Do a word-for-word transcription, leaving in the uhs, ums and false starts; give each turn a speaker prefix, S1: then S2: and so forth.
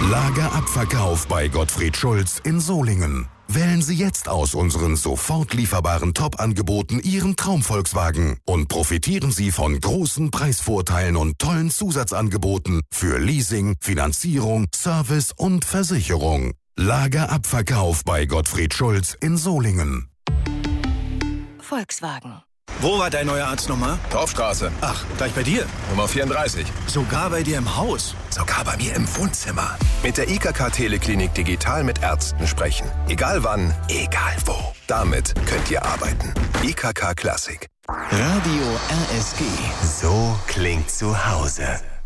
S1: Lagerabverkauf bei Gottfried Schulz in Solingen. Wählen Sie jetzt aus unseren sofort lieferbaren Top-Angeboten Ihren Traum-Volkswagen und profitieren Sie von großen Preisvorteilen und tollen Zusatzangeboten für Leasing, Finanzierung, Service und Versicherung. Lagerabverkauf bei Gottfried Schulz in Solingen.
S2: Volkswagen.
S3: Wo war dein neuer Arzt nochmal?
S4: Torfstraße.
S3: Ach, gleich bei dir?
S4: Nummer vierunddreißig.
S3: Sogar bei dir im Haus?
S4: Sogar bei mir im Wohnzimmer. Mit der I K K-Teleklinik digital mit Ärzten sprechen. Egal wann, egal wo. Damit könnt ihr arbeiten. I K K Klassik.
S5: Radio R S G.
S4: So klingt zu Hause.